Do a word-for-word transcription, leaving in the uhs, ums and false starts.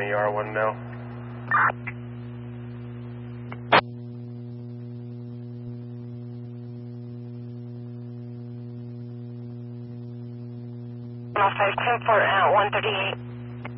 twenty R one mil. one oh five ten for uh, one thirty-eight.